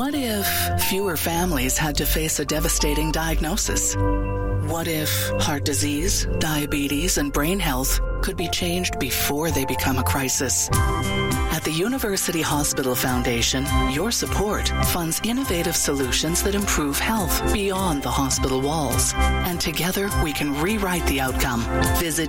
What if fewer families had to face a devastating diagnosis? What if heart disease, diabetes, and brain health could be changed before they become a crisis? At the University Hospital Foundation, your support funds innovative solutions that improve health beyond the hospital walls. And together, we can rewrite the outcome. Visit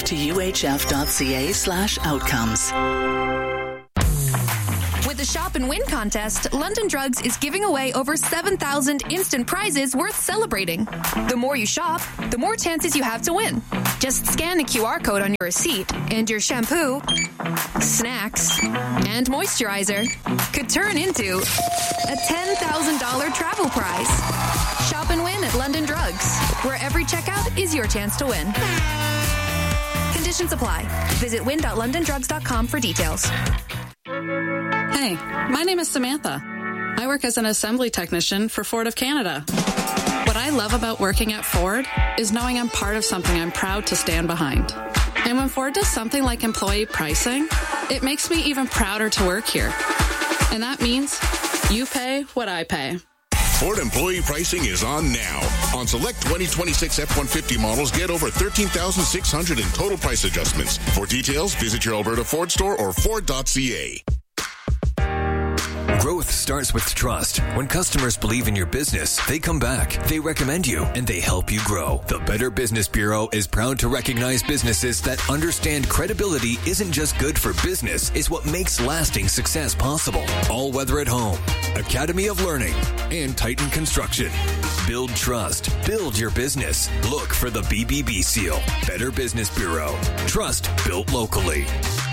givetouhf.ca/outcomes. With the Shop and Win contest, London Drugs is giving away over 7,000 instant prizes worth celebrating. The more you shop, the more chances you have to win. Just scan the QR code on your receipt, and your shampoo, snacks, and moisturizer could turn into a $10,000 travel prize. Shop and win at London Drugs, where every checkout is your chance to win. Conditions apply. Visit win.londondrugs.com for details. Hey, my name is Samantha. I work as an assembly technician for Ford of Canada. What I love about working at Ford is knowing I'm part of something I'm proud to stand behind. And when Ford does something like employee pricing, it makes me even prouder to work here. And that means you pay what I pay. Ford employee pricing is on now. On select 2026 F-150 models, get over $13,600 in total price adjustments. For details, visit your Alberta Ford store or Ford.ca. Growth starts with trust. When customers believe in your business, they come back, they recommend you, and they help you grow. The Better Business Bureau is proud to recognize businesses that understand credibility isn't just good for business, it's what makes lasting success possible. All Weather at Home, Academy of Learning, and Titan Construction. Build trust. Build your business. Look for the BBB seal. Better Business Bureau. Trust built locally.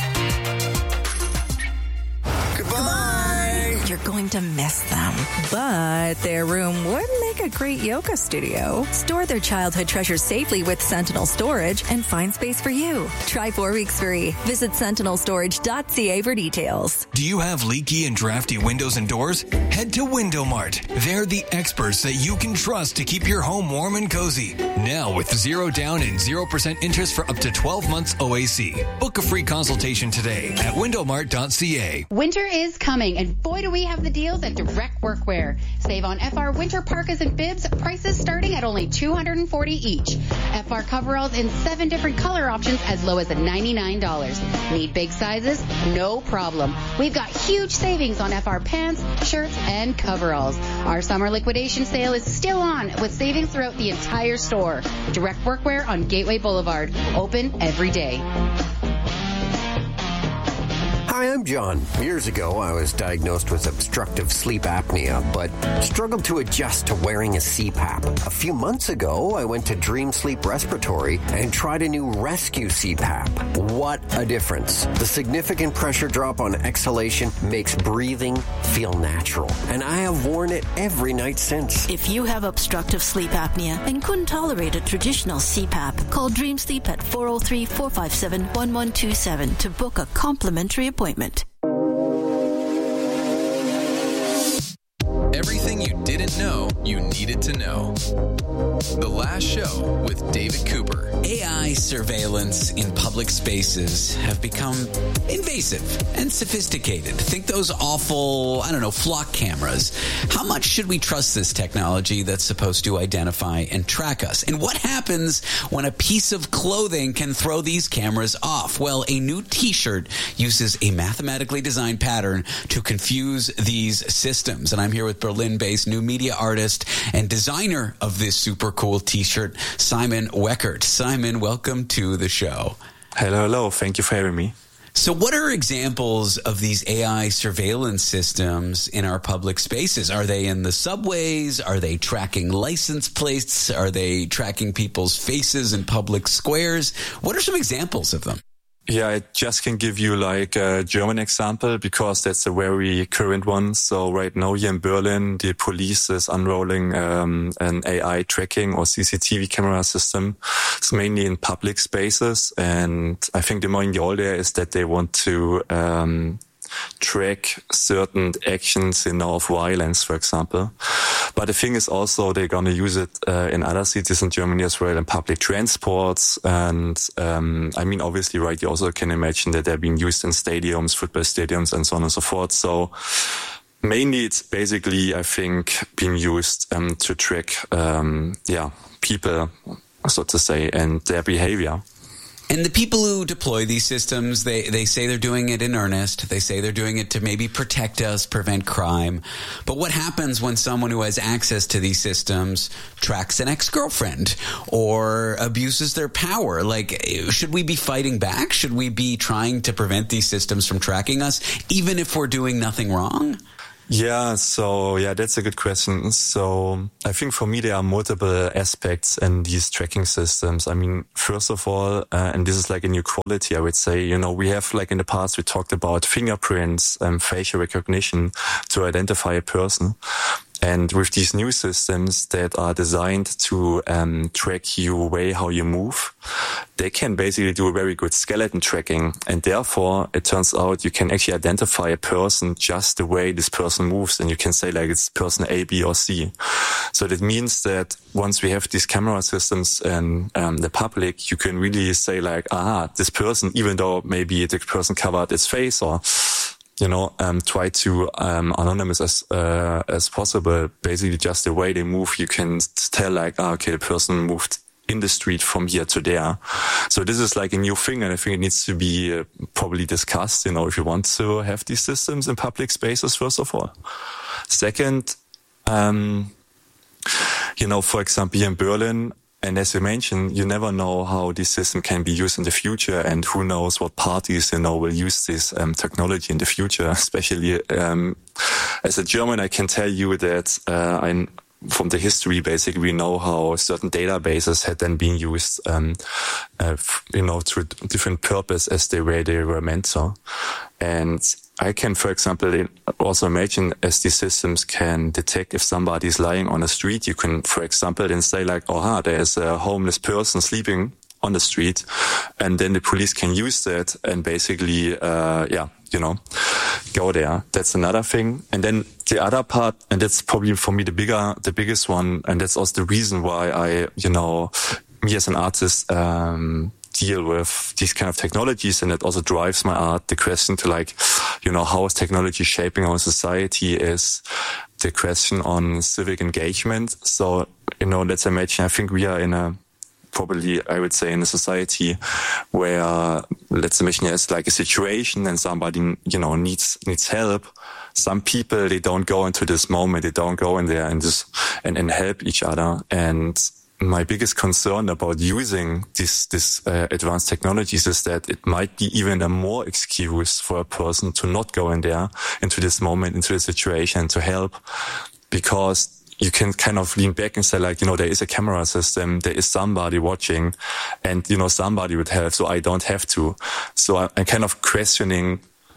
Goodbye. You're going to miss them, but their room would make a great yoga studio. Store their childhood treasures safely with Sentinel Storage and find space for you. Try 4 weeks free. Visit sentinelstorage.ca for details. Do you have leaky and drafty windows and doors? Head to Window Mart. They're the experts that you can trust to keep your home warm and cozy. Now with 0 down and 0% interest for up to 12 months OAC. Book a free consultation today at windowmart.ca. Winter is coming, and boy do we have the deals at Direct Workwear. Save on FR winter parkas and bibs, prices starting at only $240 each. FR coveralls in 7 different color options as low as $99. Need big sizes? No problem. We've got huge savings on FR pants, shirts, and coveralls. Our summer liquidation sale is still on with savings throughout the entire store. Direct Workwear on Gateway Boulevard. Open every day. Hi, I'm John. Years ago, I was diagnosed with obstructive sleep apnea, but struggled to adjust to wearing a CPAP. A few months ago, I went to Dream Sleep Respiratory and tried a new Rescue CPAP. What a difference. The significant pressure drop on exhalation makes breathing feel natural, and I have worn it every night since. If you have obstructive sleep apnea and couldn't tolerate a traditional CPAP, call Dream Sleep at 403-457-1127 to book a complimentary appointment. Everything you didn't know you needed to know. The Last Show with David Cooper. AI surveillance in public spaces have become invasive and sophisticated. Think those awful, flock cameras. How much should we trust this technology that's supposed to identify and track us? And what happens when a piece of clothing can throw these cameras off? Well, a new T-shirt uses a mathematically designed pattern to confuse these systems. And I'm here with Berlin-based new media artist and designer of this super cool T-shirt, Simon Weckert. Simon, welcome to the show. Hello. Thank you for having me. So what are examples of these AI surveillance systems in our public spaces? Are they in the subways? Are they tracking license plates? Are they tracking people's faces in public squares? What are some examples of them? Yeah, I just can give you like a German example because that's a very current one. So right now here in Berlin, the police is unrolling an AI tracking or CCTV camera system. It's mainly in public spaces. And I think the main goal there is that they want to track certain actions, of violence, for example. But the thing is also they're going to use it in other cities in Germany as well, in public transports. And obviously, right, you also can imagine that they're being used in stadiums, football stadiums, and so on and so forth. So Mainly, it's basically, I think, being used to track, people, so to say, and their behavior. And the people who deploy these systems, they say they're doing it in earnest. They say they're doing it to maybe protect us, prevent crime. But what happens when someone who has access to these systems tracks an ex-girlfriend or abuses their power? Like, should we be fighting back? Should we be trying to prevent these systems from tracking us, even if we're doing nothing wrong? Yeah, that's a good question. So I think for me, there are multiple aspects in these tracking systems. I mean, first of all, and this is like a new quality, I would say, we have, like in the past, we talked about fingerprints and facial recognition to identify a person. And with these new systems that are designed to track you how you move, they can basically do a very good skeleton tracking. And therefore, it turns out you can actually identify a person just the way this person moves. And you can say like it's person A, B, or C. So that means that once we have these camera systems in the public, you can really say like, this person, even though maybe the person covered its face or try to anonymous as possible. Basically, just the way they move, you can tell like, the person moved in the street from here to there. So this is like a new thing, and I think it needs to be probably discussed. If you want to have these systems in public spaces, first of all. Second, for example, here in Berlin. And as you mentioned, you never know how this system can be used in the future, and who knows what parties, will use this technology in the future. Especially as a German, I can tell you that from the history, basically, we know how certain databases had then been used, to a different purpose as they were meant to. And I can, for example, also imagine as these systems can detect if somebody is lying on the street, you can, for example, then say like, there's a homeless person sleeping on the street. And then the police can use that and basically, go there. That's another thing. And then the other part, and that's probably for me the biggest one, and that's also the reason why I, me as an artist, deal with these kind of technologies, and it also drives my art. The question to like, how is technology shaping our society is the question on civic engagement. So, let's imagine, I think we are in a society where, let's imagine there's like a situation and somebody, needs help. Some people, they don't go into this moment, they don't go in there and help each other. And my biggest concern about using this advanced technologies is that it might be even a more excuse for a person to not go in there into this moment, into the situation to help, because you can kind of lean back and say like, there is a camera system, there is somebody watching, and, somebody would help, so I don't have to. So I'm kind of questioning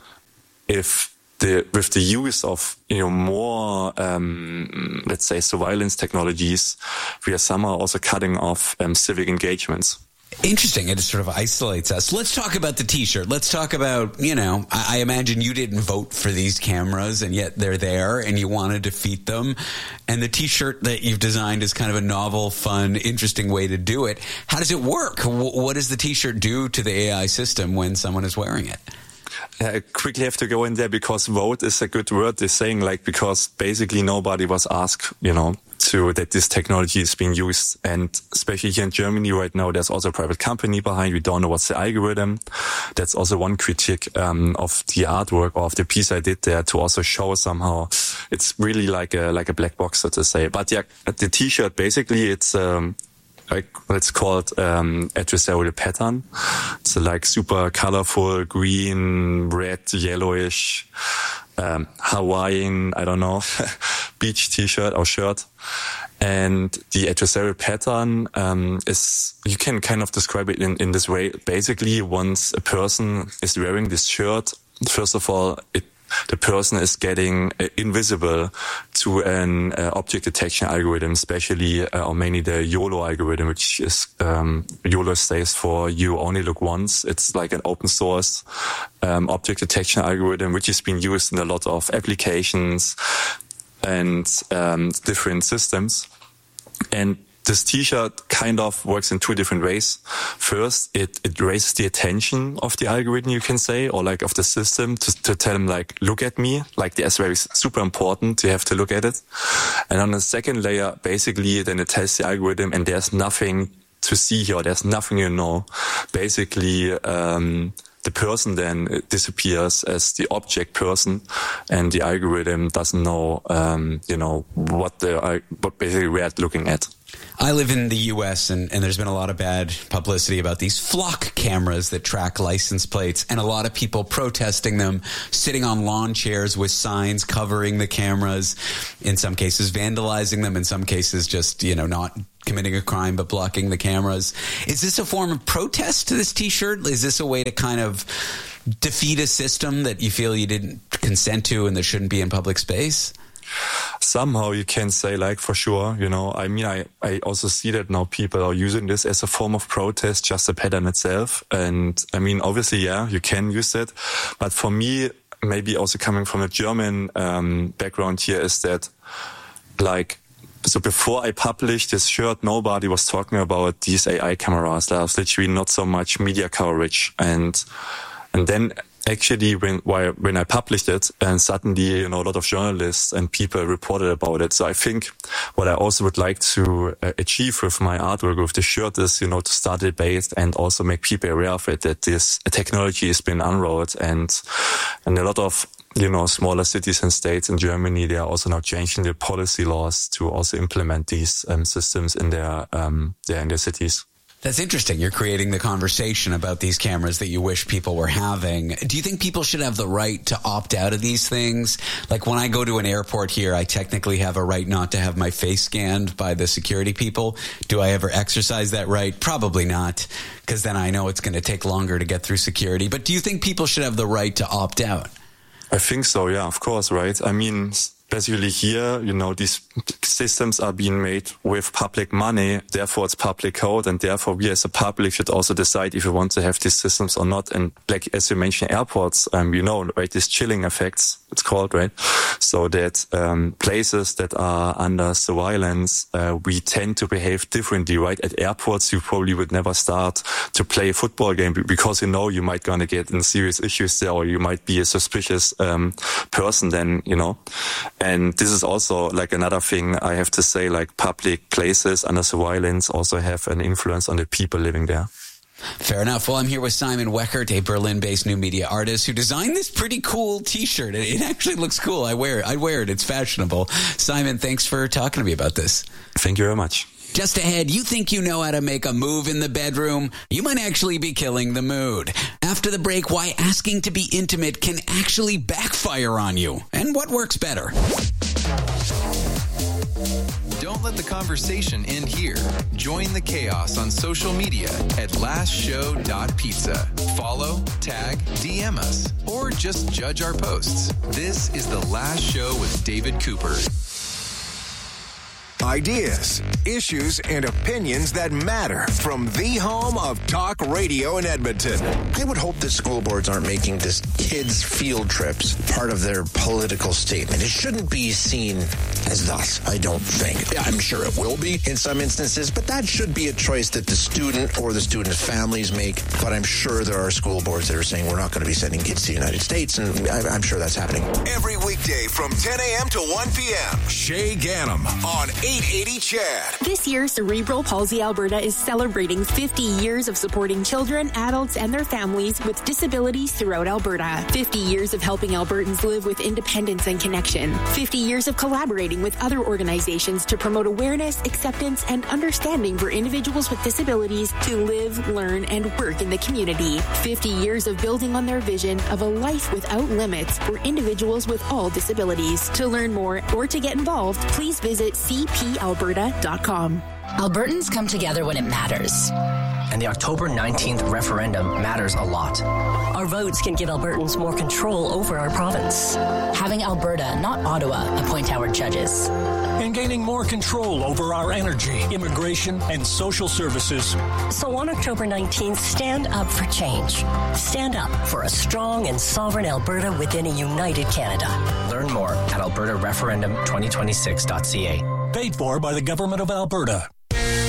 if with the use of, more, let's say, surveillance technologies, we are somehow also cutting off civic engagements. Interesting. It sort of isolates us. Let's talk about the T-shirt. Let's talk about, I imagine you didn't vote for these cameras, and yet they're there and you want to defeat them. And the T-shirt that you've designed is kind of a novel, fun, interesting way to do it. How does it work? What does the T-shirt do to the AI system when someone is wearing it? I quickly have to go in there because vote is a good word. They're saying because basically nobody was asked, that this technology is being used. And especially here in Germany right now, there's also a private company behind. We don't know what's the algorithm. That's also one critique of the artwork or of the piece I did there, to also show somehow it's really like a black box, so to say. But yeah, the T-shirt, basically it's it's called adversarial pattern. It's super colorful, green, red, yellowish, Hawaiian, I don't know, beach T-shirt or shirt. And the adversarial pattern is, you can kind of describe it in this way. Basically, once a person is wearing this shirt, first of all, the person is getting invisible to an object detection algorithm, especially or mainly the YOLO algorithm, which is YOLO stands for you only look once. It's like an open source object detection algorithm, which has been used in a lot of applications and different systems. And this T-shirt kind of works in two different ways. First, it raises the attention of the algorithm, you can say, or like of the system to tell them like, look at me. Like the S-Wave is super important. You have to look at it. And on the second layer, basically, then it tells the algorithm and there's nothing to see here. There's nothing you know. Basically, the person then disappears as the object person, and the algorithm doesn't know, what basically we're looking at. I live in the U.S. and there's been a lot of bad publicity about these flock cameras that track license plates, and a lot of people protesting them, sitting on lawn chairs with signs covering the cameras, in some cases vandalizing them, in some cases just, not committing a crime but blocking the cameras. Is this a form of protest to this T-shirt? Is this a way to kind of defeat a system that you feel you didn't consent to and that shouldn't be in public space? Somehow you can say, like, for sure, I also see that now people are using this as a form of protest, just a pattern itself. And obviously, yeah, you can use it. But for me, maybe also coming from a German background here, is that, so before I published this shirt, nobody was talking about these AI cameras. There was literally not so much media coverage. And then actually when I published it, and suddenly, a lot of journalists and people reported about it. So I think what I also would like to achieve with my artwork with the shirt is, to start a debate and also make people aware of it, that this technology has been unrolled, and a lot of smaller cities and states in Germany, they are also now changing their policy laws to also implement these systems in their cities. That's interesting. You're creating the conversation about these cameras that you wish people were having. Do you think people should have the right to opt out of these things? Like when I go to an airport here, I technically have a right not to have my face scanned by the security people. Do I ever exercise that right? Probably not, because then I know it's going to take longer to get through security. But do you think people should have the right to opt out? I think so, yeah, of course, right? Basically here, these systems are being made with public money, therefore it's public code, and therefore we as a public should also decide if we want to have these systems or not. And like, as you mentioned, airports, right, these chilling effects, it's called, right? So that places that are under surveillance, we tend to behave differently, right? At airports, you probably would never start to play a football game because you might gonna get in serious issues there, or you might be a suspicious person then, And this is also like another thing I have to say, like public places under surveillance also have an influence on the people living there. Fair enough. Well, I'm here with Simon Weckert, a Berlin-based new media artist who designed this pretty cool T-shirt. It actually looks cool. I wear it. It's fashionable. Simon, thanks for talking to me about this. Thank you very much. Just ahead, you think you know how to make a move in the bedroom? You might actually be killing the mood. After the break, why asking to be intimate can actually backfire on you, and what works better. Don't let the conversation end here. Join the chaos on social media at lastshow.pizza. Follow, tag, DM us, or just judge our posts. This is The Last Show with David Cooper. Ideas, issues, and opinions that matter from the home of talk radio in Edmonton. I would hope that school boards aren't making this kids' field trips part of their political statement. It shouldn't be seen as thus, I don't think. I'm sure it will be in some instances, but that should be a choice that the student or the student's families make. But I'm sure there are school boards that are saying we're not going to be sending kids to the United States, and I'm sure that's happening. Every weekday from 10 a.m. to 1 p.m., Shay Ganem on 880 CHAD. This year, Cerebral Palsy Alberta is celebrating 50 years of supporting children, adults, and their families with disabilities throughout Alberta. 50 years of helping Albertans live with independence and connection. 50 years of collaborating with other organizations to promote awareness, acceptance, and understanding for individuals with disabilities to live, learn, and work in the community. 50 years of building on their vision of a life without limits for individuals with all disabilities. To learn more or to get involved, please visit cpalberta.com. Albertans come together when it matters. And the October 19th referendum matters a lot. Our votes can give Albertans more control over our province. Having Alberta, not Ottawa, appoint our judges. And gaining more control over our energy, immigration, and social services. So on October 19th, stand up for change. Stand up for a strong and sovereign Alberta within a united Canada. Learn more at albertareferendum2026.ca. Paid for by the Government of Alberta.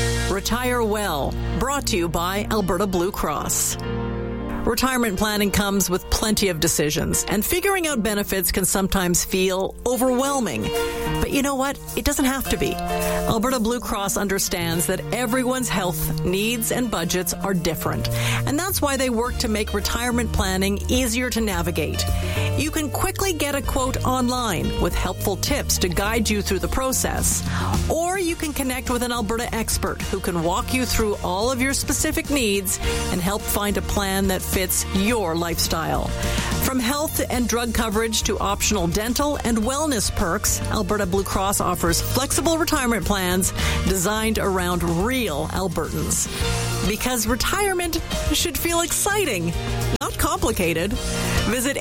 Retire Well, brought to you by Alberta Blue Cross. Retirement planning comes with plenty of decisions, and figuring out benefits can sometimes feel overwhelming. But you know what? It doesn't have to be. Alberta Blue Cross understands that everyone's health needs and budgets are different, and that's why they work to make retirement planning easier to navigate. You can quickly get a quote online with helpful tips to guide you through the process, or you can connect with an Alberta expert who can walk you through all of your specific needs and help find a plan that fits your lifestyle. From health and drug coverage to optional dental and wellness perks, Alberta Blue Cross offers flexible retirement plans designed around real Albertans. Because retirement should feel exciting, not complicated. Visit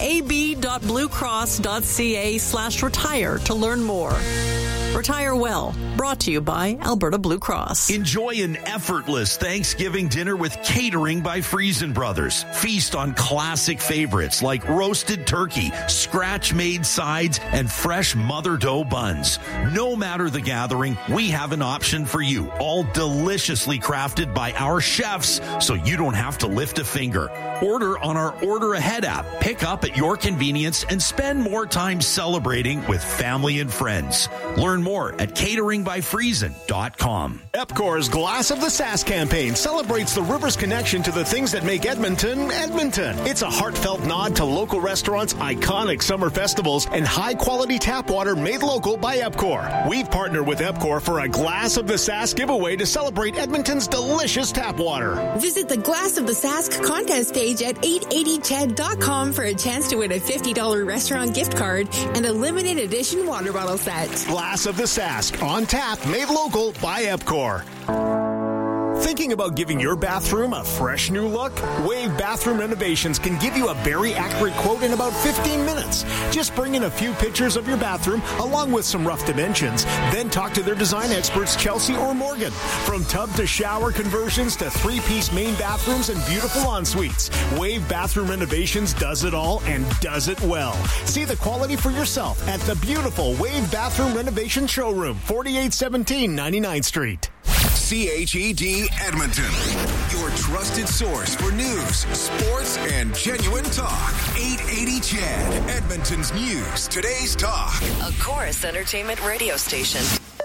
ab.bluecross.ca/retire to learn more. Retire Well, brought to you by Alberta Blue Cross. Enjoy an effortless Thanksgiving dinner with Catering by Friesen Brothers. Feast on classic favorites like roasted turkey, scratch-made sides, and fresh mother dough buns. No matter the gathering, we have an option for you, all deliciously crafted by our chefs, so you don't have to lift a finger. Order on our Order Ahead app. Pick up at your convenience and spend more time celebrating with family and friends. Learn more at cateringbyfriesen.com. Epcor's Glass of the Sask campaign celebrates the river's connection to the things that make Edmonton, Edmonton. It's a heartfelt nod to local restaurants, iconic summer festivals, and high-quality tap water made local by Epcor. We've partnered with Epcor for a Glass of the Sask giveaway to celebrate Edmonton's delicious tap water. Visit the Glass of the Sask contest page at 880ched.com for a chance to win a $50 restaurant gift card and a limited edition water bottle set. Glass of the Sask, on tap, made local by Epcor. Thinking about giving your bathroom a fresh new look? Wave Bathroom Renovations can give you a very accurate quote in about 15 minutes. Just bring in a few pictures of your bathroom along with some rough dimensions. Then talk to their design experts, Chelsea or Morgan. From tub to shower conversions to three-piece main bathrooms and beautiful ensuites, Wave Bathroom Renovations does it all and does it well. See the quality for yourself at the beautiful Wave Bathroom Renovation Showroom, 4817 99th Street. CHED Edmonton, your trusted source for news, sports, and genuine talk. 880 CHED, Edmonton's news, today's talk. A Chorus Entertainment radio station.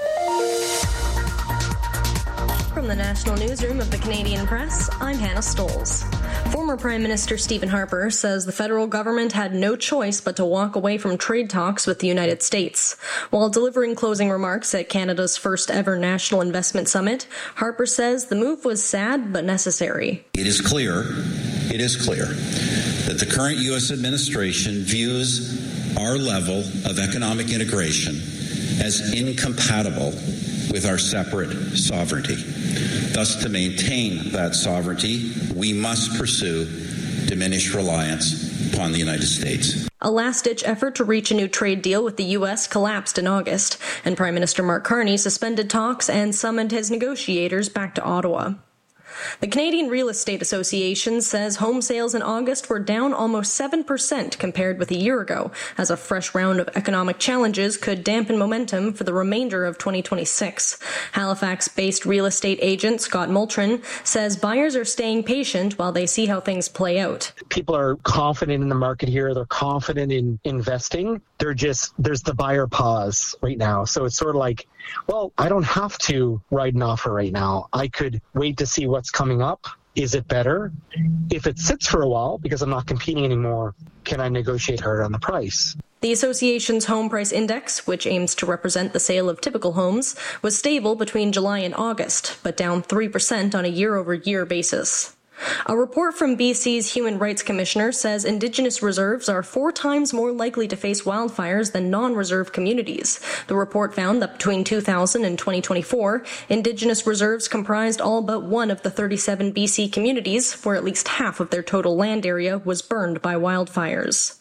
From the National Newsroom of the Canadian Press, I'm Hannah Stolz. Former Prime Minister Stephen Harper says the federal government had no choice but to walk away from trade talks with the United States. While delivering closing remarks at Canada's first ever National Investment Summit, Harper says the move was sad but necessary. It is clear that the current U.S. administration views our level of economic integration as incompatible with our separate sovereignty. Thus, to maintain that sovereignty, we must pursue diminished reliance upon the United States. A last-ditch effort to reach a new trade deal with the U.S. collapsed in August, and Prime Minister Mark Carney suspended talks and summoned his negotiators back to Ottawa. The Canadian Real Estate Association says home sales in August were down almost 7% compared with a year ago, as a fresh round of economic challenges could dampen momentum for the remainder of 2026. Halifax-based real estate agent Scott Moultrin says buyers are staying patient while they see how things play out. People are confident in the market here. They're confident in investing. There's the buyer pause right now. So it's sort of like, well, I don't have to write an offer right now. I could wait to see what's coming up. Is it better? If it sits for a while because I'm not competing anymore, can I negotiate harder on the price? The association's home price index, which aims to represent the sale of typical homes, was stable between July and August, but down 3% on a year-over-year basis. A report from BC's Human Rights Commissioner says Indigenous reserves are 4 times more likely to face wildfires than non-reserve communities. The report found that between 2000 and 2024, Indigenous reserves comprised all but one of the 37 BC communities, where at least half of their total land area was burned by wildfires.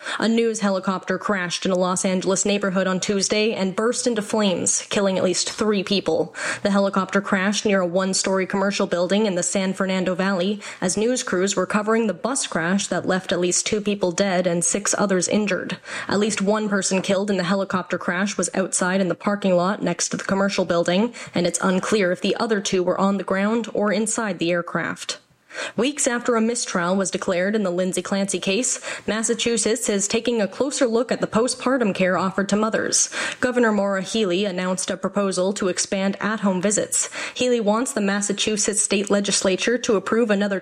A news helicopter crashed in a Los Angeles neighborhood on Tuesday and burst into flames, killing at least 3 people. The helicopter crashed near a 1-story commercial building in the San Fernando Valley as news crews were covering the bus crash that left at least 2 people dead and 6 others injured. At least 1 person killed in the helicopter crash was outside in the parking lot next to the commercial building, and it's unclear if the other 2 were on the ground or inside the aircraft. Weeks after a mistrial was declared in the Lindsay Clancy case, Massachusetts is taking a closer look at the postpartum care offered to mothers. Governor Maura Healey announced a proposal to expand at-home visits. Healey wants the Massachusetts state legislature to approve another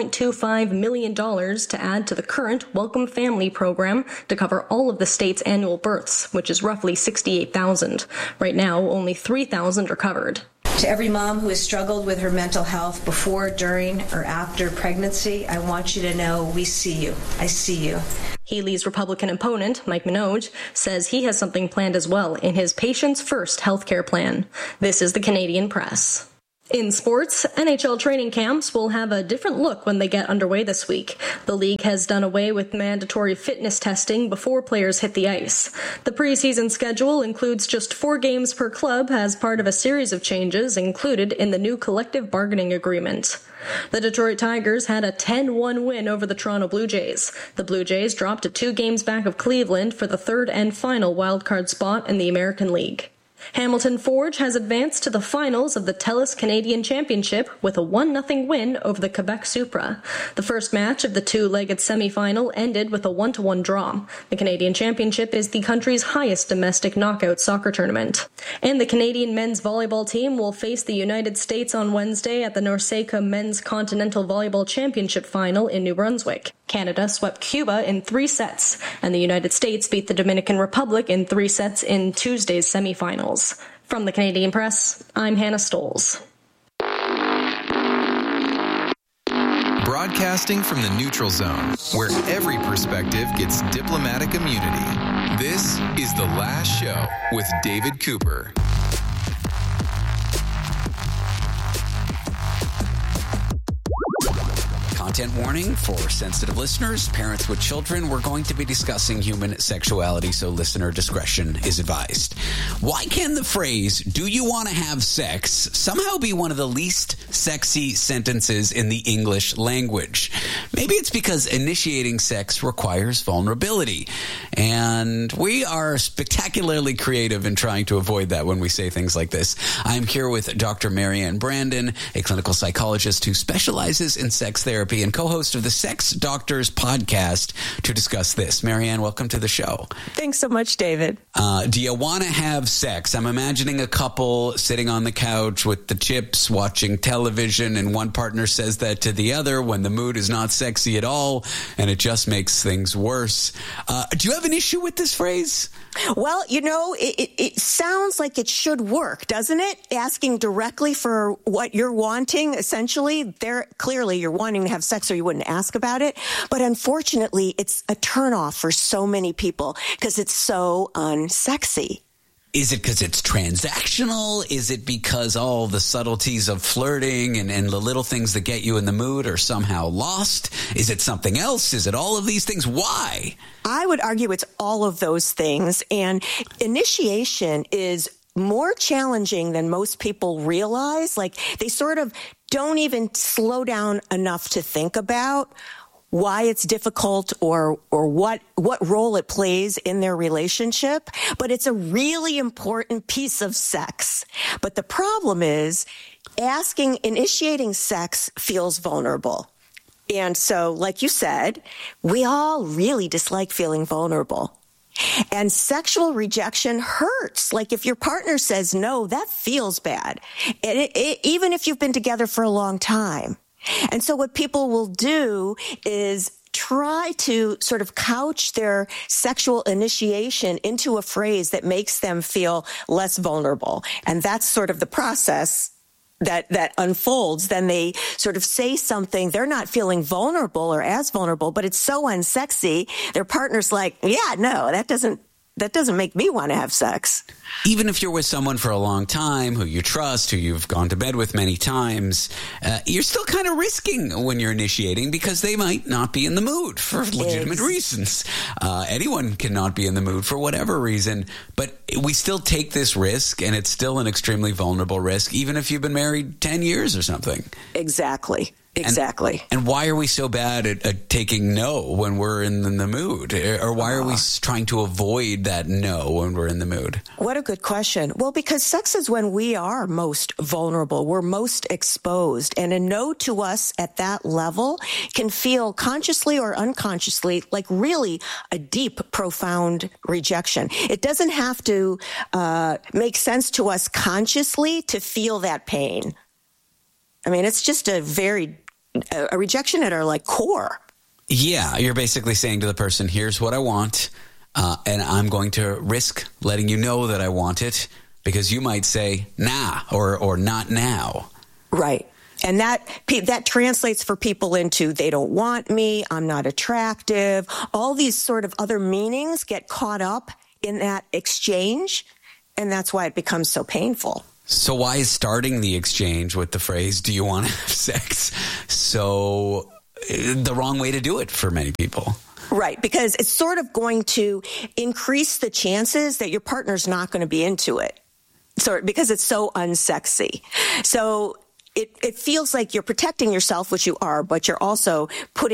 $2.25 million to add to the current Welcome Family program to cover all of the state's annual births, which is roughly 68,000. Right now, only 3,000 are covered. To every mom who has struggled with her mental health before, during, or after pregnancy, I want you to know we see you. I see you. Healey's Republican opponent, Mike Minogue, says he has something planned as well in his Patients First healthcare plan. This is the Canadian Press. In sports, NHL training camps will have a different look when they get underway this week. The league has done away with mandatory fitness testing before players hit the ice. The preseason schedule includes just 4 games per club as part of a series of changes included in the new collective bargaining agreement. The Detroit Tigers had a 10-1 win over the Toronto Blue Jays. The Blue Jays dropped to 2 games back of Cleveland for the 3rd and final wildcard spot in the American League. Hamilton Forge has advanced to the finals of the TELUS Canadian Championship with a 1-0 win over the Quebec Supra. The first match of the 2-legged semifinal ended with a 1-1 draw. The Canadian Championship is the country's highest domestic knockout soccer tournament. And the Canadian men's volleyball team will face the United States on Wednesday at the NORCECA Men's Continental Volleyball Championship final in New Brunswick. Canada swept Cuba in 3 sets, and the United States beat the Dominican Republic in 3 sets in Tuesday's semifinals. From the Canadian Press, I'm Hannah Stoles. Broadcasting from the neutral zone, where every perspective gets diplomatic immunity. This is The Last Show with David Cooper. Content warning for sensitive listeners, parents with children. We're going to be discussing human sexuality, so listener discretion is advised. Why can the phrase, "do you want to have sex," somehow be one of the least sexy sentences in the English language? Maybe it's because initiating sex requires vulnerability. And we are spectacularly creative in trying to avoid that when we say things like this. I'm here with Dr. Marianne Brandon, a clinical psychologist who specializes in sex therapy and co-host of the Sex Doctors podcast, to discuss this. Marianne, welcome to the show. Thanks so much, David. Do you want to have sex? I'm imagining a couple sitting on the couch with the chips watching television, and one partner says that to the other when the mood is not sexy at all, and it just makes things worse. Do you have an issue with this phrase? Well, you know, it sounds like it should work, doesn't it? Asking directly for what you're wanting, essentially, clearly you're wanting to have sex or you wouldn't ask about it. But unfortunately, it's a turnoff for so many people because it's so unsexy. Is it because it's transactional? Is it because all the subtleties of flirting and the little things that get you in the mood are somehow lost? Is it something else? Is it all of these things? Why? I would argue it's all of those things. And initiation is more challenging than most people realize. Like, they sort of don't even slow down enough to think about why it's difficult or what role it plays in their relationship. But it's a really important piece of sex. But the problem is initiating sex feels vulnerable. And so, like you said, we all really dislike feeling vulnerable. And sexual rejection hurts. Like, if your partner says no, that feels bad. And even if you've been together for a long time. And so what people will do is try to sort of couch their sexual initiation into a phrase that makes them feel less vulnerable. And that's sort of the process that unfolds. Then they sort of say something. They're not feeling vulnerable or as vulnerable, but it's so unsexy. Their partner's like, yeah, no, that doesn't that doesn't make me want to have sex. Even if you're with someone for a long time, who you trust, who you've gone to bed with many times, you're still kind of risking when you're initiating because they might not be in the mood for legitimate reasons. Anyone cannot be in the mood for whatever reason, but we still take this risk, and it's still an extremely vulnerable risk, even if you've been married 10 years or something. Exactly. And why are we so bad at taking no when we're in the mood? Or why are we trying to avoid that no when we're in the mood? What a good question. Well, because sex is when we are most vulnerable. We're most exposed. And a no to us at that level can feel consciously or unconsciously like really a deep, profound rejection. It doesn't have to make sense to us consciously to feel that pain. I mean, it's just a rejection at our like core. Yeah, you're basically saying to the person, here's what I want, and I'm going to risk letting you know that I want it because you might say, nah, or not now. Right. And that translates for people into they don't want me, I'm not attractive. All these sort of other meanings get caught up in that exchange, and that's why it becomes so painful. So why is starting the exchange with the phrase, do you want to have sex, so the wrong way to do it for many people? Right, because it's sort of going to increase the chances that your partner's not going to be into it. So because it's so unsexy. So it feels like you're protecting yourself, which you are, but you're also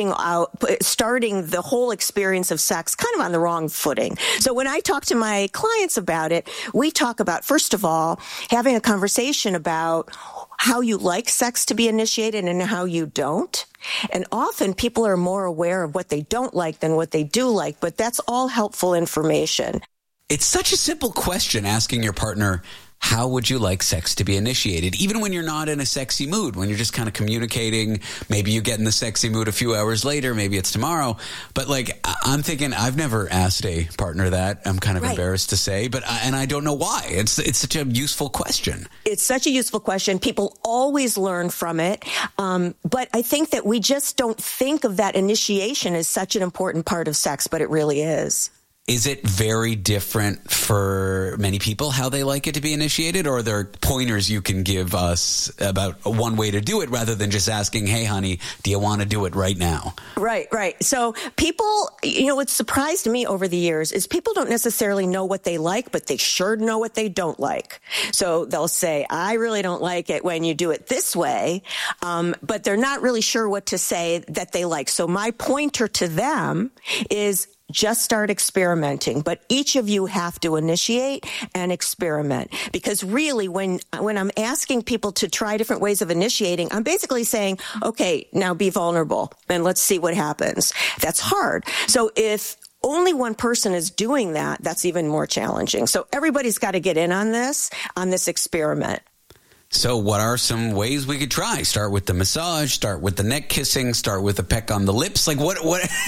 starting the whole experience of sex kind of on the wrong footing. So when I talk to my clients about it, we talk about, first of all, having a conversation about how you like sex to be initiated and how you don't. And often people are more aware of what they don't like than what they do like, but that's all helpful information. It's such a simple question, asking your partner, how would you like sex to be initiated? Even when you're not in a sexy mood, when you're just kind of communicating, maybe you get in the sexy mood a few hours later, maybe it's tomorrow. But like, I'm thinking, I've never asked a partner that. I'm kind of embarrassed to say, and I don't know why. It's such a useful question. It's such a useful question. People always learn from it. But I think that we just don't think of that initiation as such an important part of sex, but it really is. Is it very different for many people how they like it to be initiated, or are there pointers you can give us about one way to do it rather than just asking, hey, honey, do you want to do it right now? Right. So people, what surprised me over the years is people don't necessarily know what they like, but they sure know what they don't like. So they'll say, I really don't like it when you do it this way, but they're not really sure what to say that they like. So my pointer to them is just start experimenting, but each of you have to initiate and experiment, because really when I'm asking people to try different ways of initiating, I'm basically saying, okay, now be vulnerable and let's see what happens. That's hard. So if only one person is doing that, that's even more challenging. So everybody's got to get in on this experiment. So what are some ways we could try? Start with the massage, start with the neck kissing, start with a peck on the lips. Like what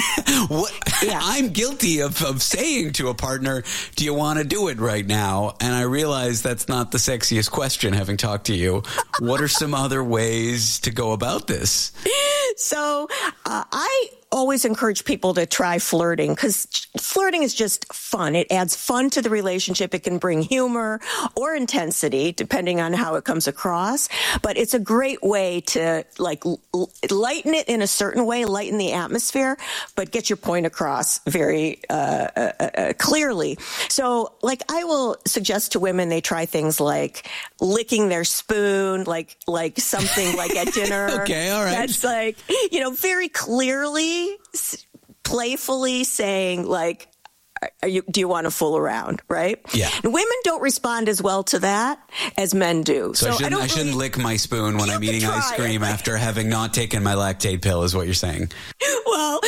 Yeah. I'm guilty of saying to a partner, do you want to do it right now? And I realize that's not the sexiest question, having talked to you. What are some other ways to go about this? So I always encourage people to try flirting, because flirting is just fun. It adds fun to the relationship. It can bring humor or intensity, depending on how it comes across. But it's a great way to lighten it in a certain way, lighten the atmosphere, but get your point across very clearly. So I will suggest to women they try things like licking their spoon, like something like at dinner. Okay, all right. That's very clearly, playfully saying do you want to fool around, right? Yeah. And women don't respond as well to that as men do. So I shouldn't lick my spoon when I'm eating ice cream after having not taken my lactate pill, is what you're saying. Well,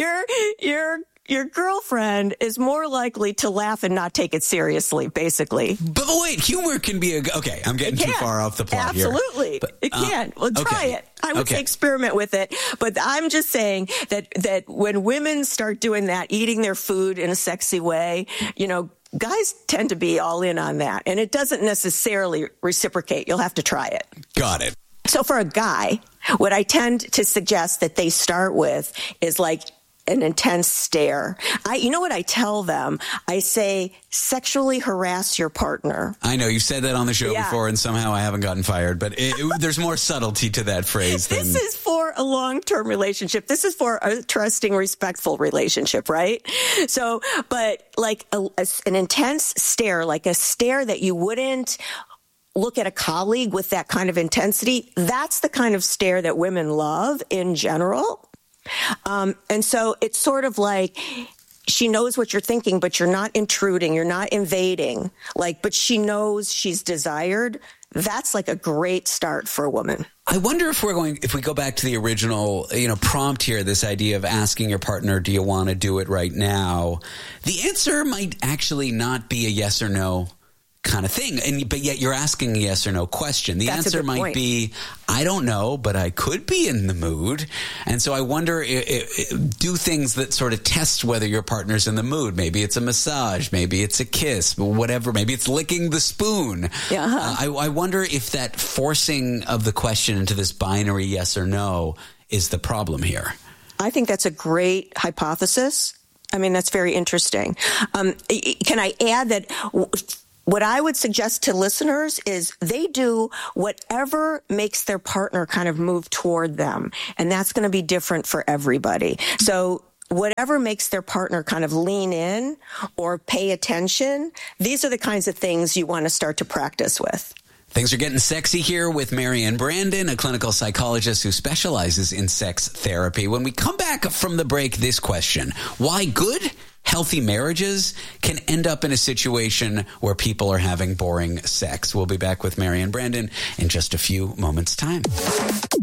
your girlfriend is more likely to laugh and not take it seriously, basically. But wait, humor can be okay, I'm getting too far off the plot here. Absolutely. It can. Well, try it. I would say experiment with it. But I'm just saying that when women start doing that, eating their food in a sexy way, guys tend to be all in on that. And it doesn't necessarily reciprocate. You'll have to try it. Got it. So for a guy, what I tend to suggest that they start with is an intense stare. You know what I tell them? I say, sexually harass your partner. I know you said that on the show before, and somehow I haven't gotten fired, but there's more subtlety to that phrase. This is for a long-term relationship. This is for a trusting, respectful relationship, right? So, but like an intense stare, like a stare that you wouldn't look at a colleague with that kind of intensity, that's the kind of stare that women love in general. And so it's sort of like she knows what you're thinking, but you're not intruding, you're not invading, but she knows she's desired. That's like a great start for a woman. I wonder if we go back to the original, prompt here, this idea of asking your partner, do you want to do it right now? The answer might actually not be a yes or no kind of thing, but yet you're asking a yes or no question. The answer might be, I don't know, but I could be in the mood. And so I wonder, do things that sort of test whether your partner's in the mood. Maybe it's a massage, maybe it's a kiss, whatever. Maybe it's licking the spoon. Yeah. I wonder if that forcing of the question into this binary yes or no is the problem here. I think that's a great hypothesis. I mean, that's very interesting. Can I add that what I would suggest to listeners is they do whatever makes their partner kind of move toward them. And that's going to be different for everybody. So whatever makes their partner kind of lean in or pay attention, these are the kinds of things you want to start to practice with. Things are getting sexy here with Marianne Brandon, a clinical psychologist who specializes in sex therapy. When we come back from the break, this question: why good, healthy marriages can end up in a situation where people are having boring sex? We'll be back with Marianne Brandon in just a few moments' time.